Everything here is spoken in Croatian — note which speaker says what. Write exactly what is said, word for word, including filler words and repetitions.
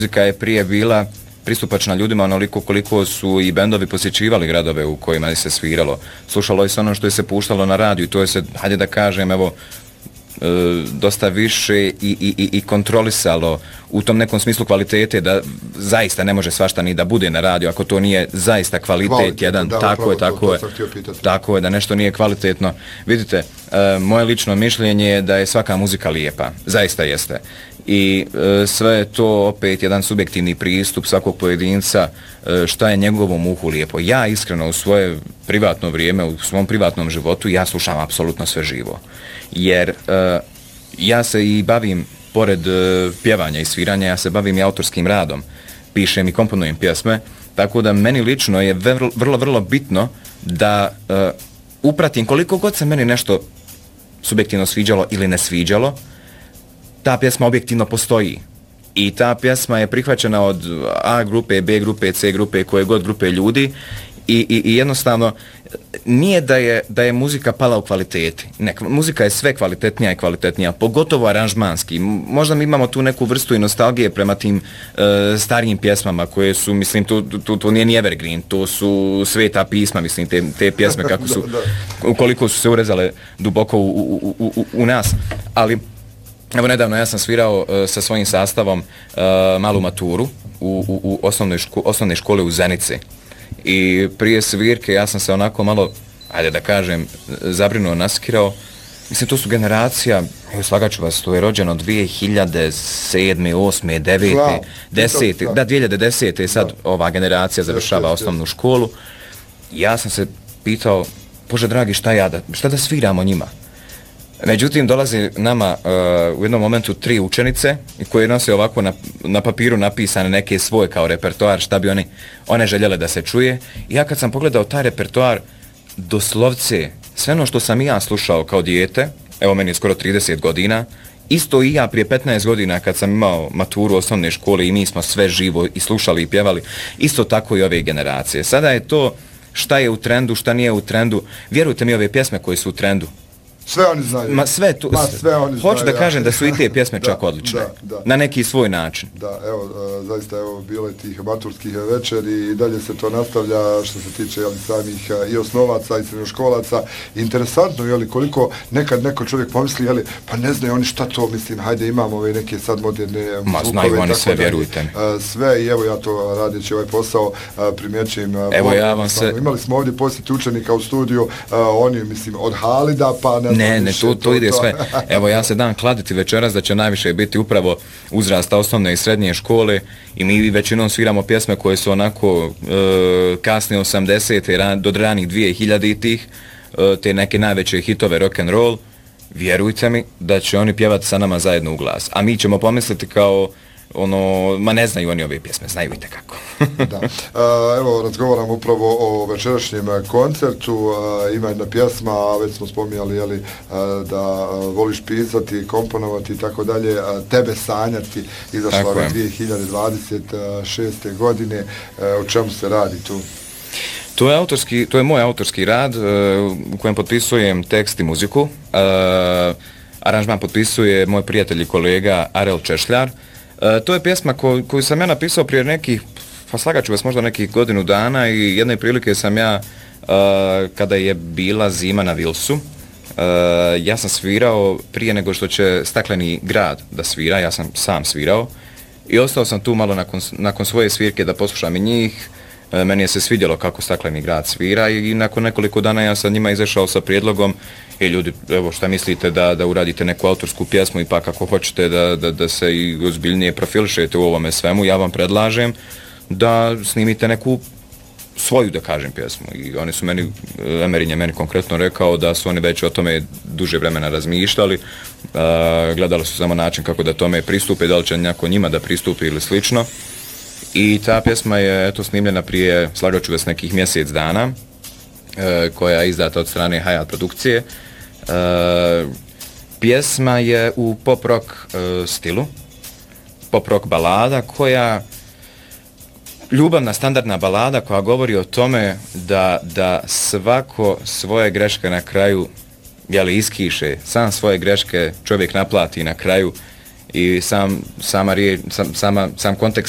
Speaker 1: Muzika je prije bila pristupačna ljudima onoliko koliko su i bendovi posjećivali gradove u kojima je se sviralo. Slušalo je se ono što je se puštalo na radiju, to je se, hajde da kažem, evo, e, dosta više i, i, i kontrolisalo u tom nekom smislu kvalitete, da zaista ne može svašta ni da bude na radiju ako to nije zaista kvalitet, kvalitet jedan, da, tako je, tako to, to je, tako je, da nešto nije kvalitetno. Vidite, e, moje lično mišljenje je da je svaka muzika lijepa, zaista jeste. I e, sve je to opet jedan subjektivni pristup svakog pojedinca, e, šta je njegovom uhu lijepo. Ja iskreno u svoje privatno vrijeme, u svom privatnom životu, ja slušam apsolutno sve živo. Jer e, ja se i bavim, pored e, pjevanja i sviranja, ja se bavim i autorskim radom. Pišem i komponujem pjesme, tako da meni lično je vrlo, vrlo, vrlo bitno da e, upratim koliko god se meni nešto subjektivno sviđalo ili ne sviđalo, ta pjesma objektivno postoji i ta pjesma je prihvaćena od A grupe, B grupe, C grupe, koje god grupe ljudi i, i, i jednostavno nije da je, da je muzika pala u kvaliteti. Ne, muzika je sve kvalitetnija i kvalitetnija, pogotovo aranžmanski. Možda mi imamo tu neku vrstu i nostalgije prema tim e, starijim pjesmama koje su, mislim, to, to, to nije ni evergreen, to su sveta pisma, mislim, te, te pjesme kako su, ukoliko su se urezale duboko u, u, u, u, u nas, ali evo nedavno ja sam svirao uh, sa svojim sastavom uh, malu maturu u, u, u osnovnoj, ško, osnovnoj škole u Zenici. I prije svirke ja sam se onako malo, ajde da kažem, zabrinuo, naskirao. Mislim, to su generacija, evo slagaću vas, to je rođeno dvije hiljade sedme, osme, devete, wow. desete, da, dvije hiljade desete sad da. Ova generacija završava yes, yes, osnovnu yes. školu. Ja sam se pitao, Bože dragi, šta ja da, šta da sviramo njima? Međutim, dolazi nama uh, u jednom momentu tri učenice koje nose ovako na, na papiru napisane neke svoje kao repertoar, šta bi oni, one željele da se čuje. I ja kad sam pogledao taj repertoar, doslovce, sve ono što sam i ja slušao kao dijete, evo meni je skoro trideset godina, isto i ja prije petnaest godina kad sam imao maturu osnovne škole i mi smo sve živo i slušali i pjevali, isto tako i ove generacije. Sada je to šta je u trendu, šta nije u trendu. Vjerujte mi, ove pjesme koje su u trendu,
Speaker 2: sve oni znaju.
Speaker 1: Ma sve tu. Ma, sve oni hoću znaju, da kažem ja. Da su i te pjesme da, čak odlične. Da, da. Na neki svoj način.
Speaker 2: Da, evo, uh, zaista evo bilo je tih maturskih večeri i dalje se to nastavlja što se tiče jeli, samih uh, i osnovaca i srednjoškolaca. Interesantno je li koliko nekad neko čovjek pomisli, jeli, pa ne znaju oni šta to, mislim, hajde imamo ove neke sad moderne
Speaker 1: Ma, zvukove. Znaju oni sve, vjerujte mi.
Speaker 2: Uh, sve i evo ja to radeći ovaj posao uh, primjećujem. Uh,
Speaker 1: evo ja vam se...
Speaker 2: Imali smo ovdje posjeti učenika u studiju, uh, oni, mislim, od Halida pa ne
Speaker 1: Ne, ne, to, to ide sve. Evo, ja se dam kladiti večeras da će najviše biti upravo uzrasta osnovne i srednje škole i mi većinom sviramo pjesme koje su onako e, kasne osamdesete do ranih dvije hiljaditih, e, te neke najveće hitove rock and roll. Vjerujte mi da će oni pjevati sa nama zajedno u glas. A mi ćemo pomisliti kao ono, ma ne znaju oni ove pjesme, znaju i tekako.
Speaker 2: Da. A, evo, razgovaram upravo o večerašnjem koncertu. A, ima jedna pjesma, a već smo spominjali, jeli, a, da a, voliš pisati, komponovati i tako dalje, a, Tebe sanjati, izašla ove dvije hiljade dvadeset šeste godine. A, o čemu se radi tu?
Speaker 1: To je, autorski, to je moj autorski rad uh, u kojem potpisujem tekst i muziku. Uh, aranžman potpisuje moj prijatelj i kolega Arel Češljar. Uh, to je pjesma ko, koju sam ja napisao prije nekih, pa slagaću vas možda nekih godinu dana i jedne prilike sam ja, uh, kada je bila zima na Vilsu, uh, ja sam svirao prije nego što će Stakleni grad da svira, ja sam sam svirao i ostao sam tu malo nakon, nakon svoje svirke da poslušam i njih. Uh, meni je se svidjelo kako Stakleni grad svira i, i nakon nekoliko dana ja sam njima izašao sa prijedlogom i ljudi, evo šta mislite da, da uradite neku autorsku pjesmu i pa kako hoćete da, da, da se i ozbiljnije profilišete u ovome svemu, ja vam predlažem da snimite neku svoju, da kažem, pjesmu. I oni su meni, Emerin je meni konkretno rekao da su oni već o tome duže vremena razmišljali, uh, gledali su samo način kako da tome pristupe, da li će neko njima da pristupi ili slično. I ta pjesma je eto snimljena prije, slagaću vas, nekih mjesec dana, uh, koja je izdata od strane Hayat produkcije. Uh, pjesma je u pop rock uh, stilu, pop rock balada koja, ljubavna standardna balada koja govori o tome da, da svako svoje greške na kraju, jeli, iskiše, sam svoje greške čovjek naplati na kraju i sam, sama riječ, sam, sama, sam kontekst